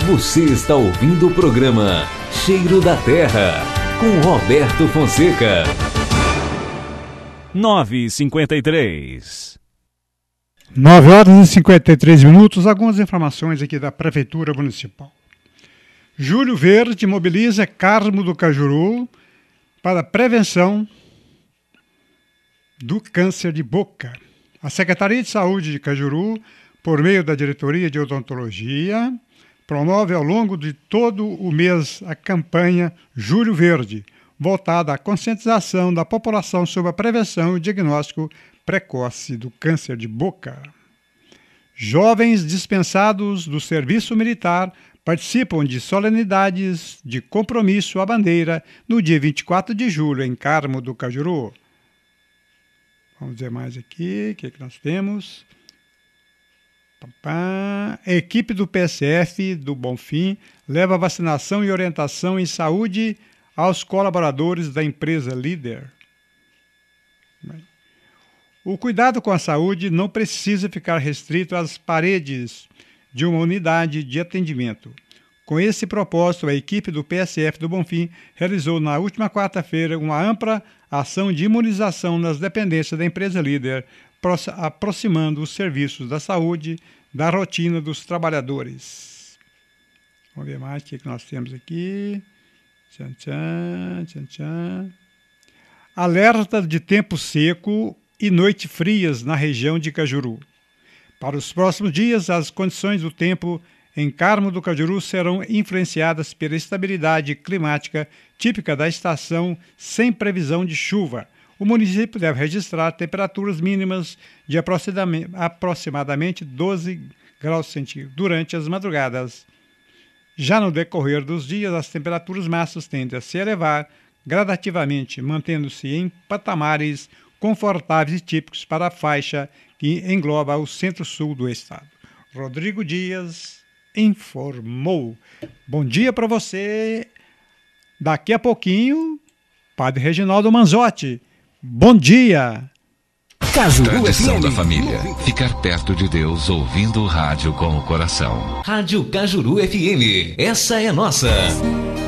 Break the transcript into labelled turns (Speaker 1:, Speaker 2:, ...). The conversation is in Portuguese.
Speaker 1: Você está ouvindo o programa Cheiro da Terra, com Roberto Fonseca.
Speaker 2: 9h53.
Speaker 3: 9h53. Algumas informações aqui da Prefeitura Municipal. Julho Verde mobiliza Carmo do Cajuru para prevenção do câncer de boca. A Secretaria de Saúde de Cajuru, por meio da Diretoria de Odontologia, promove ao longo de todo o mês a campanha Julho Verde, voltada à conscientização da população sobre a prevenção e diagnóstico precoce do câncer de boca. Jovens dispensados do serviço militar participam de solenidades de compromisso à bandeira no dia 24 de julho, em Carmo do Cajuru. Vamos ver mais aqui, o que nós temos? A equipe do PSF do Bonfim leva vacinação e orientação em saúde aos colaboradores da empresa líder. O cuidado com a saúde não precisa ficar restrito às paredes de uma unidade de atendimento. Com esse propósito, a equipe do PSF do Bonfim realizou na última quarta-feira uma ampla ação de imunização nas dependências da empresa líder, aproximando os serviços da saúde da rotina dos trabalhadores. Vamos ver mais o que nós temos aqui. Tchan, tchan, tchan, tchan. Alerta de tempo seco e noites frias na região de Cajuru. Para os próximos dias, as condições do tempo em Carmo do Cajuru serão influenciadas pela estabilidade climática típica da estação sem previsão de chuva. O município deve registrar temperaturas mínimas de aproximadamente 12 graus centígrados durante as madrugadas. Já no decorrer dos dias, as temperaturas máximas tendem a se elevar gradativamente, mantendo-se em patamares confortáveis e típicos para a faixa que engloba o centro-sul do estado. Rodrigo Dias informou. Bom dia para você. Daqui a pouquinho, Padre Reginaldo Manzotti. Bom dia.
Speaker 4: Cajuru Tradição FM. Da família. Ficar perto de Deus ouvindo o rádio com o coração.
Speaker 1: Rádio Cajuru FM. Essa é nossa.